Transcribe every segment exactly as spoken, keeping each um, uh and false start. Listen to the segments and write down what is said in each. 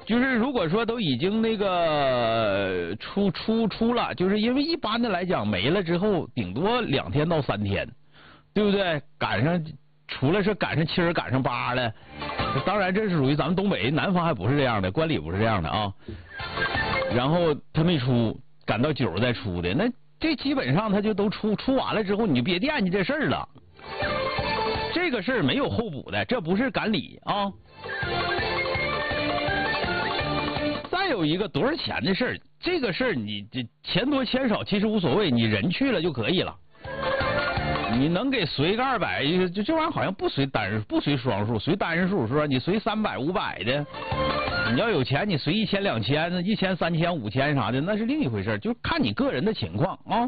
就是如果说都已经那个出出出了，就是因为一般的来讲没了之后，顶多两天到三天，对不对？赶上除了是赶上七儿赶上八了，当然这是属于咱们东北，南方还不是这样的，关里不是这样的啊。然后他没出，赶到九再出的，那这基本上他就都出出完了之后，你就别惦记这事儿了。这个事儿没有后补的，这不是赶礼啊。再有一个多少钱的事儿，这个事儿你这钱多钱少其实无所谓，你人去了就可以了。你能给随个二百，就这玩意儿好像不随单不随双数，随单数是吧？你随三百五百的，你要有钱你随一千两千、一千三千、五千啥的，那是另一回事，就看你个人的情况啊。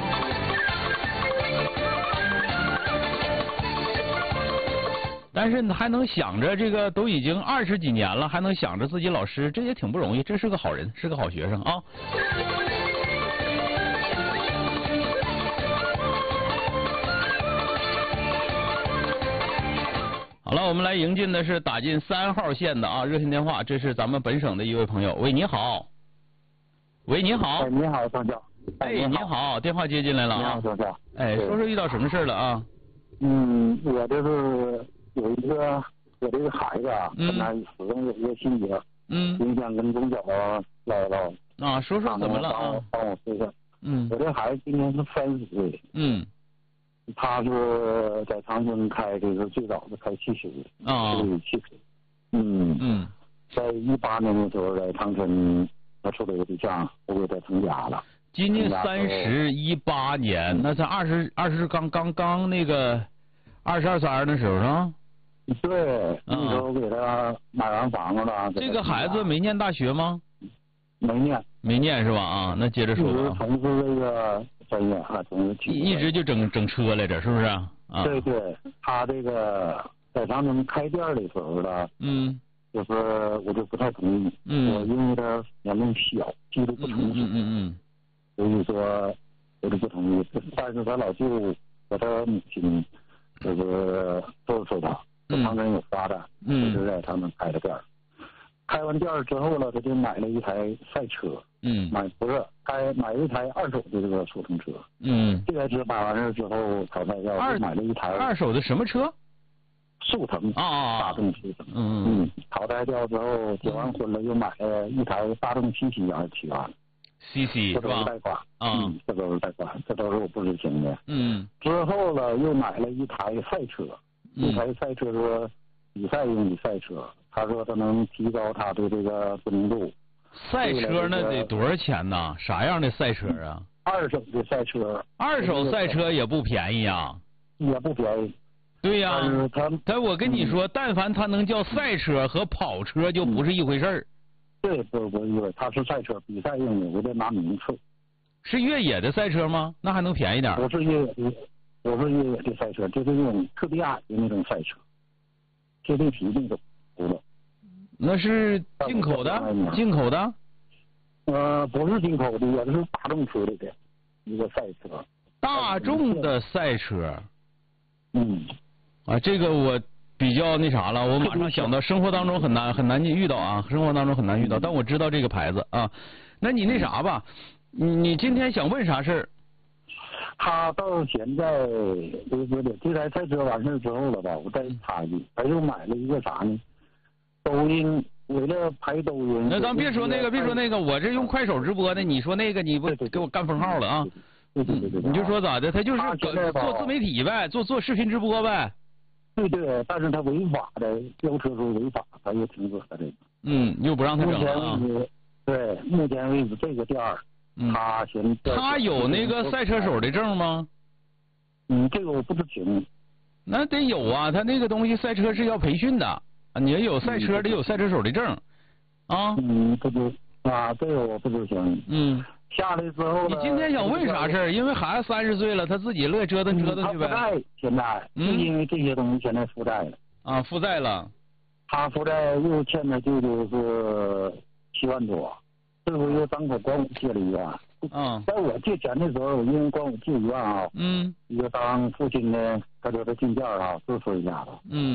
但是还能想着这个都已经二十几年了，还能想着自己老师，这也挺不容易，这是个好人，是个好学生啊。好了，我们来迎进的是打进三号线的啊热线电话，这是咱们本省的一位朋友。喂，你好。喂，你好。 哎，你好，张教。 哎，你好，电话接进来了啊。 你好，张教。 哎，说说遇到什么事了啊？ 嗯，我这是有一个我这个孩子啊，跟他始终有一个心结。嗯。我想跟中教唠唠。 啊，说说怎么了啊？ 帮我说说。嗯。我这孩子今年是三十岁。 嗯。 他是在长春开这个最早的开汽修的。啊。汽车。嗯。嗯。在一八年的时候，在长春他处了个对象，我给他成家了。 今年三十一八年，那才二十二十刚刚刚那个二十二三的时候啊。 对，那时候给他买完房子了。 这个孩子没念大学吗？ 没念。 没念是吧？啊，那接着说吧。 一直从事这个专业啊，从事一一直就整整车来着，是不是啊？ 对对，他这个在长春开店的时候呢，嗯，就是我就不太同意，嗯，我因为他年龄小，记录不成熟，嗯嗯嗯。所以说，我就不同意。但是他老舅和他母亲，就是都说他，在长春有发展，就是在他们开的店儿。开完店儿之后了，他就买了一台赛车，嗯，买不是，开买了一台二手的这个速腾车，嗯，这台车买完事之后，才卖掉，买了一台二手的什么车？ 速腾啊，大众速腾，嗯嗯，淘汰掉之后，结完婚了，又买了一台大众七系，二十七万。 C C 这都是贷款啊， 嗯，这都是贷款，这都是我不知情的。嗯，之后呢，又买了一台赛车，一台赛车说比赛用的赛车，他说他能提高他的这个知名度。 赛车那得多少钱呢？啥样的赛车啊？ 二手的赛车。 二手赛车也不便宜啊。 也不便宜。 对呀、 啊，他但我跟你说，但凡他能叫赛车和跑车，就不是一回事儿。 对，不不因为他是赛车比赛用的，我得拿名次。 是越野的赛车吗？那还能便宜点？ 我是越野的，我是越野的赛车，就是那种特别矮的那种赛车，贴地皮那种轱辘。 那是进口的？进口的？ 呃，不是进口的，也是大众出的一个赛车。 大众的赛车。 嗯。 啊，这个我。比较那啥了，我马上想到生活当中很难很难遇到啊，生活当中很难遇到，但我知道这个牌子啊。那你那啥吧，你你今天想问啥事儿？ 他到现在就是这台赛车完事之后了吧，我再插一句，他又买了一个啥呢？抖音，为了拍抖音。 那咱别说那个，别说那个，我这用快手直播的，你说那个你不给我干封号了啊？ 对对对对。 你就说咋的？他就是做自媒体呗，做做视频直播呗。 对对，但是他违法的，飙车说违法，他又停止了这个。 嗯，又不让他整了啊。 目前为止，对，目前为止这个店儿，嗯、他先。 他有那个赛车手的证吗？ 嗯，这个我不知情。 那得有啊，他那个东西赛车是要培训的，你要有赛车得有赛车手的证，啊。 嗯，不知啊，这个我不知情。嗯。下来之后， 你今天想问啥事儿？因为孩子三十岁了，他自己乐意折腾折腾去呗。 他负债现在，就因为这些东西现在负债了。 啊，负债了。 他负债又欠着舅舅是七万多，这回又张口管我借了一万。嗯。在我借钱的时候，因为管我借一万啊，嗯，一个当父亲的，他说他进店啊，支持一下子。嗯。我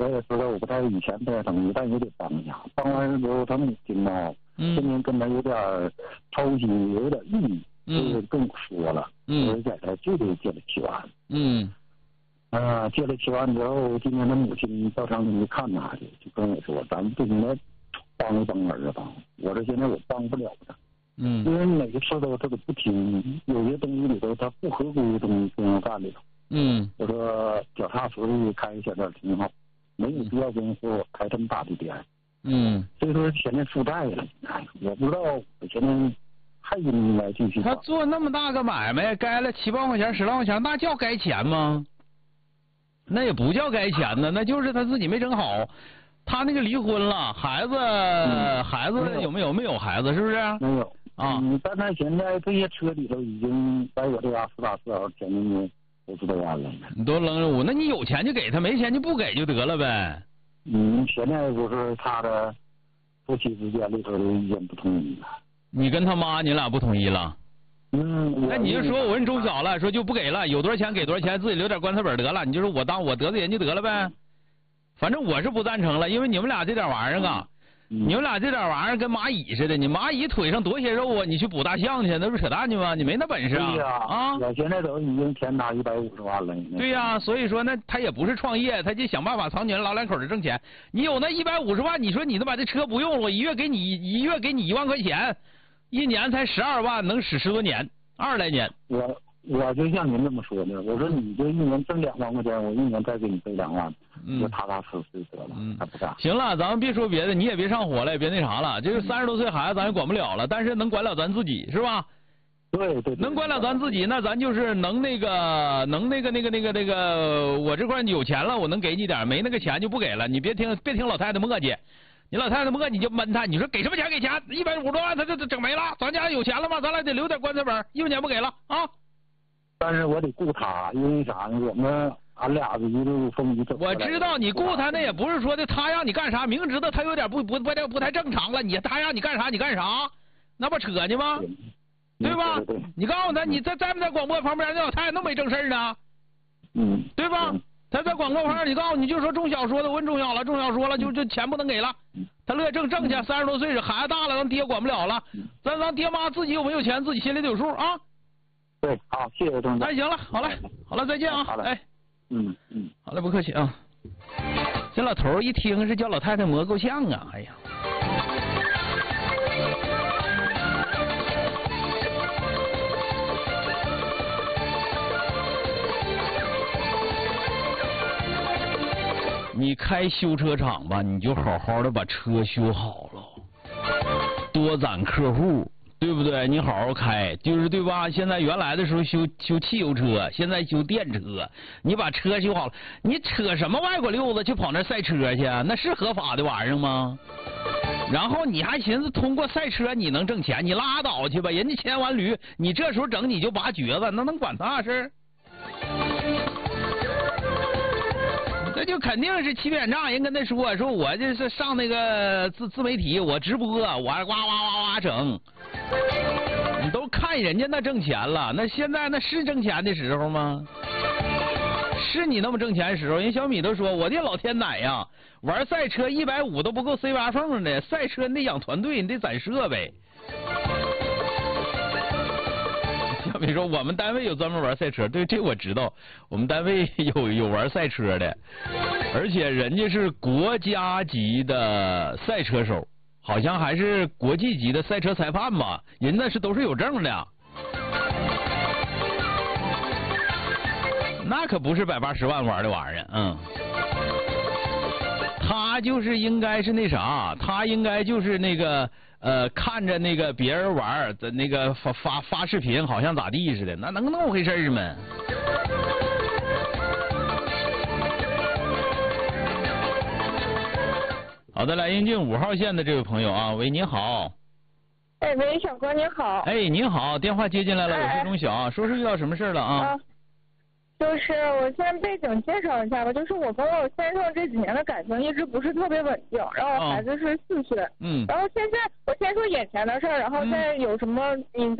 我也知道我不太以前不太同意，但也得帮一下。帮完之后，他母亲呢，今天跟他有点操心，有点郁郁，就是跟我说了，我在这就得借了七万。 嗯。 啊，借了七万之后，今天他母亲到长春去看他去，就跟我说，咱不应该帮一帮儿子吧。我说现在我帮不了他。 嗯。 因为每一次都他都不听，有些东西里头他不合规的东西不让干里头。嗯。我说脚踏实地开一小店挺好，没有必要跟我开这么大的店。 嗯。 所以说现在负债了，我不知道我现在还应该继续。 他做那么大个买卖，该了七万块钱、十万块钱，那叫该钱吗？那也不叫该钱呢，那就是他自己没整好。他那个离婚了，孩子、嗯、孩子有没有？没有孩子，是不是？ 没有啊。 嗯，但他现在这些车里头已经在我这嘎四大四小将近五十多万了。 你都扔着我，那你有钱就给他，没钱就不给就得了呗。 嗯，现在不是他的夫妻之间里头的意见不统一了。 你跟他妈你俩不统一了？ 嗯， 那你就说我问周晓了，说就不给了，有多少钱给多少钱，自己留点棺材本得了。你就说我当我得罪人就得了呗。反正我是不赞成了，因为你们俩这点玩意儿啊，嗯、你们俩这点玩意儿跟蚂蚁似的，你蚂蚁腿上多些肉啊，你去捕大象去，那不是扯淡去吗？你没那本事啊！ 对呀、 啊， 我现在都已经天打一百五十万了。 对呀、啊，所以说那他也不是创业，他就想办法藏起来老两口的挣钱。你有那一百五十万，你说你都把这车不用了，我一月给你一月给你一万块钱，一年才十二万，能使十多年，二十来年。 我我就像您这么说的，我说你就一年挣两万块钱，我一年再给你赔两万。 嗯， 就踏踏实实得了，嗯，他不干。 行了，咱们别说别的，你也别上火了，也别那啥了。这个三十多岁孩子咱也管不了了，但是能管了咱自己是吧？ 对 对, 对。 能管了咱自己，那咱就是能那个能那个那个那个那个，我这块有钱了，我能给你点，没那个钱就不给了。你别听别听老太太磨叽，你老太太磨叽你就闷他，你说给什么钱给钱，一百五十多万他就整没了，咱家有钱了吗？咱俩得留点棺材本，一分钱不给了啊。 但是我得顾他，因为啥呢？我们。俺俩是一路风雨走。 我知道你顾他，那也不是说的他让你干啥，明知道他有点不不不太不太正常了，你他让你干啥你干啥，那不扯呢吗？对, 对吧？ 对对对你告诉他，你在在不在广播旁边那老太太那没正事呢？ 嗯， 对吧？嗯、他在广播旁边，你告诉你就说钟晓说的，问钟晓了，钟晓说了，就这钱不能给了，他乐意挣挣去，三十多岁孩子大了，咱爹管不了了，咱咱爹妈自己有没有钱，自己心里得有数啊。 对，好，谢谢钟总。 哎，行了，好嘞，好了，再见啊， 好嘞， 哎。 嗯嗯， 好了，不客气啊。这老头一听是叫老太太磨够呛啊，哎呀。你开修车厂吧，你就好好的把车修好了，多攒客户。对不对？你好好开，就是对吧？现在原来的时候修修汽油车，现在修电车，你把车修好了，你扯什么外国溜子去跑那赛车去？那是合法的玩意儿吗？然后你还寻思通过赛车你能挣钱？你拉倒去吧！人家牵完驴，你这时候整你就拔橛子，那能管他事儿？这就肯定是欺骗账。人跟他说说我这是上那个自自媒体，我直播，我哇哇哇哇整。你都看人家那挣钱了，那现在那是挣钱的时候吗？是你那么挣钱的时候？人小米都说，我的老天奶呀，玩赛车一百五都不够塞牙缝的，赛车你得养团队，你得攒设备。小米说，我们单位有专门玩赛车，对，这我知道，我们单位有有玩赛车的，而且人家是国家级的赛车手。好像还是国际级的赛车裁判吧，人那是都是有证的，那可不是百八十万玩的玩意儿，嗯。他就是应该是那啥，他应该就是那个呃，看着那个别人玩的那个发发发视频，好像咋地似的，那能那么回事吗？好的，来英俊五号线的这位朋友啊，喂，你好。 哎，喂，小哥你好。 哎，你好，电话接进来了，我是钟晓啊，说是遇到什么事了啊？ 啊，就是我先背景介绍一下吧，就是我跟我先生这几年的感情一直不是特别稳定，然后孩子是四岁， 嗯， 然后现在我先说眼前的事儿，然后再有什么、嗯、你再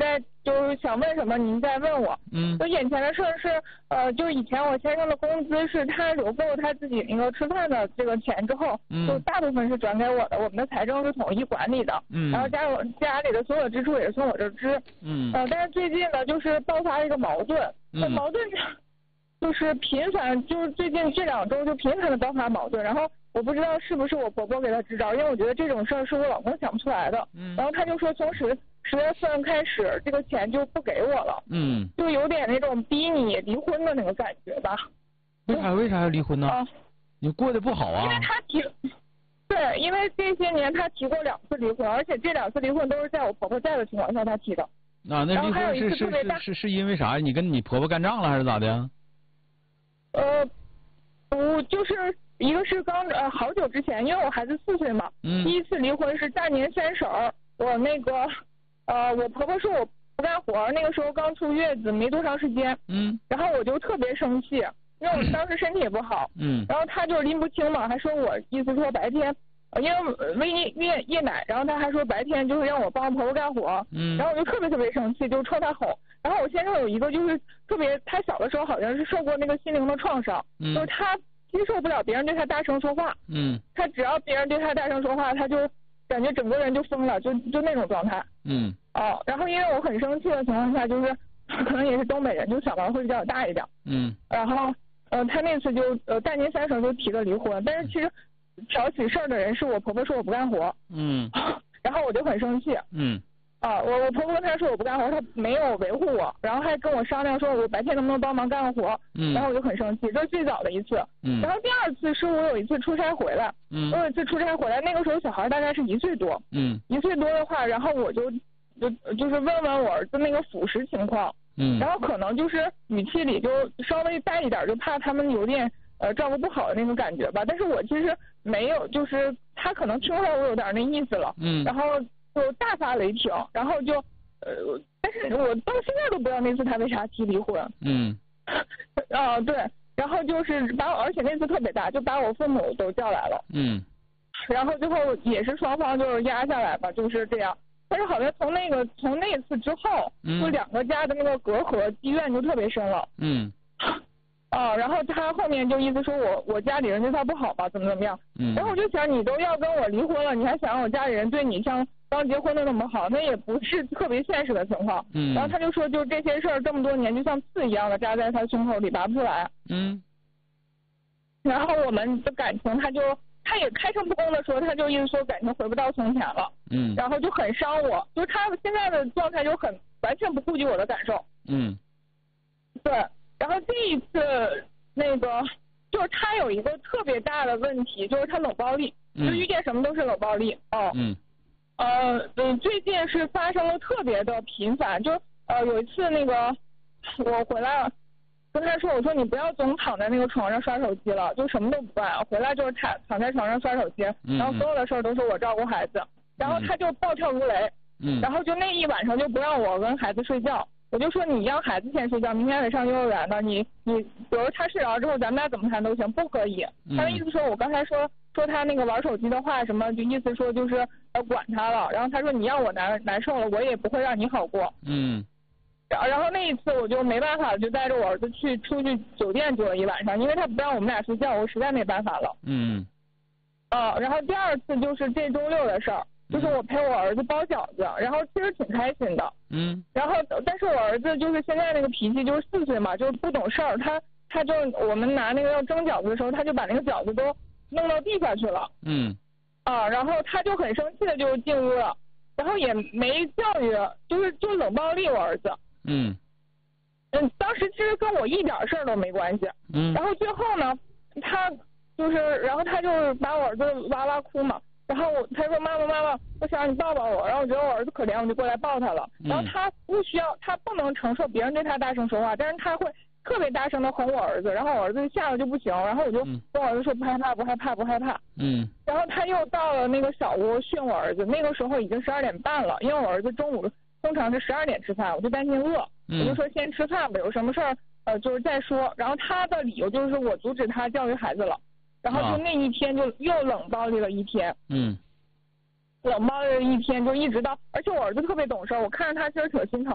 就是想问什么您再问我。 嗯。 就眼前的事儿是，呃，就是以前我先生的工资是他留够他自己那个吃饭的这个钱之后， 嗯， 就大部分是转给我的，我们的财政是统一管理的。 嗯。 然后家我家里的所有支出也是从我这支。 嗯。 呃，但是最近呢，就是爆发了一个矛盾。 嗯。 矛盾就是频繁，就是最近这两周就频繁的爆发矛盾，然后。我不知道是不是我婆婆给他支招，因为我觉得这种事儿是我老公想不出来的。 嗯。 然后他就说从十十月份开始，这个钱就不给我了。 嗯。 就有点那种逼你离婚的那个感觉吧。 为啥为啥要离婚呢？ 啊。 你过得不好啊。 因为他提，对，因为这些年他提过两次离婚，而且这两次离婚都是在我婆婆在的情况下他提的。 啊，那离婚是是是是是因为啥？你跟你婆婆干仗了还是咋的？ 呃，不就是。一个是刚呃好久之前，因为我孩子四岁嘛， 嗯， 第一次离婚是大年三十儿，我那个呃我婆婆说我不干活，那个时候刚出月子没多长时间， 嗯， 然后我就特别生气，因为我当时身体也不好， 嗯， 然后他就拎不清嘛，还说我意思说白天，因为喂夜夜夜奶，然后他还说白天就是让我帮我婆婆干活， 嗯， 然后我就特别特别生气，就冲他吼，然后我先生有一个就是特别，他小的时候好像是受过那个心灵的创伤， 嗯， 就是他。接受不了别人对他大声说话， 嗯， 他只要别人对他大声说话，他就感觉整个人就疯了，就就那种状态， 嗯， 哦，然后因为我很生气的情况下，就是可能也是东北人，就嗓门会比较大一点， 嗯， 然后呃他那次就呃大年三十就提了离婚，但是其实挑起事儿的人是我婆婆说我不干活， 嗯， 然后我就很生气， 嗯。 啊，我我婆婆她说我不干活，她没有维护我，然后还跟我商量说我白天能不能帮忙干个活， 嗯， 然后我就很生气，这是最早的一次， 嗯， 然后第二次是我有一次出差回来， 嗯， 我有一次出差回来，那个时候小孩大概是一岁多， 嗯， 一岁多的话，然后我就就就是问问我儿子那个辅食情况， 嗯， 然后可能就是语气里就稍微带一点，就怕他们有点呃照顾不好的那种感觉吧，但是我其实没有，就是他可能听出来我有点那意思了， 嗯， 然后就大发雷霆，然后就。呃，但是我到现在都不知道那次他为啥提离婚。 嗯。 啊，对，然后就是把我，而且那次特别大，就把我父母都叫来了。 嗯。 然后最后也是双方就是压下来吧，就是这样。但是好像从那个从那次之后， 嗯， 就两个家的那个隔阂积怨就特别深了。 嗯。 啊，然后他后面就意思说我我家里人对他不好吧，怎么怎么样。 嗯。 然后我就想，你都要跟我离婚了，你还想让我家里人对你像刚结婚的那么好，那也不是特别现实的情况。 嗯。 然后他就说，就这些事儿这么多年，就像刺一样的扎在他胸口里，拔不出来。 嗯。 然后我们的感情，他就他也开诚布公的说，他就意思说感情回不到从前了。 嗯。 然后就很伤我，就他现在的状态就很完全不顾及我的感受。 嗯。 对，然后这一次那个就是他有一个特别大的问题，就是他冷暴力， 嗯， 就遇见什么都是冷暴力。哦。 嗯。 呃嗯，最近是发生的特别的频繁，就呃有一次那个我回来了，跟他说我说你不要总躺在那个床上刷手机了，就什么都不干，回来就是躺躺在床上刷手机， 嗯， 然后所有的事儿都是我照顾孩子，然后他就暴跳如雷， 嗯， 然后就那一晚上就不让我跟孩子睡觉。我就说你让孩子先睡觉，明天得上幼儿园呢。你你，比如他睡着之后，咱们俩怎么谈都行，不可以。他的意思说，我刚才说说他那个玩手机的话，什么就意思说就是要管他了。然后他说你让我难难受了，我也不会让你好过。 嗯。 然然后那一次我就没办法了，就带着我儿子去出去酒店住了一晚上，因为他不让我们俩睡觉，我实在没办法了。 嗯。 啊，然后第二次就是这周六的事儿。就是我陪我儿子包饺子，然后其实挺开心的。 嗯。 然后，但是我儿子就是现在那个脾气，就是四岁嘛，就是不懂事儿。他他就我们拿那个要蒸饺子的时候，他就把那个饺子都弄到地下去了。 嗯。 啊，然后他就很生气的就进屋了，然后也没教育，就是就冷暴力我儿子。 嗯。 嗯，当时其实跟我一点事儿都没关系。 嗯。 然后最后呢，他就是，然后他就是把我儿子哇哇哭嘛。然后我他说妈妈妈妈，我想让你抱抱我，然后我觉得我儿子可怜，我就过来抱他了。然后他不需要，他不能承受别人对他大声说话，但是他会特别大声的哄我儿子，然后我儿子吓得就不行，然后我就跟我儿子说不害怕不害怕不害怕。 嗯。 然后他又到了那个小屋训我儿子，那个时候已经十二点半了，因为我儿子中午通常是十二点吃饭，我就担心饿， 嗯， 我就说先吃饭吧，有什么事儿呃就是再说。然后他的理由就是我阻止他教育孩子了。然后就那一天就又冷暴力了一天， 嗯， 冷暴力了一天就一直到，而且我儿子特别懂事，我看着他其实挺心疼的。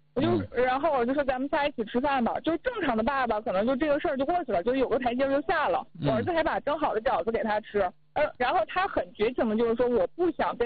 我就、嗯、然后我就说咱们仨一起吃饭吧，就正常的爸爸可能就这个事儿就过去了，就有个台阶就下了。我儿子还把蒸好的饺子给他吃，呃，然后他很绝情的就是说我不想跟